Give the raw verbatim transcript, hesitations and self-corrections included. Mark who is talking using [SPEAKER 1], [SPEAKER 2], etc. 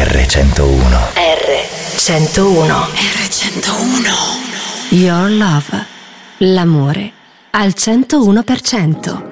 [SPEAKER 1] erre centouno.
[SPEAKER 2] erre centouno.
[SPEAKER 3] erre centouno.
[SPEAKER 2] Your love. L'amore al centouno per cento.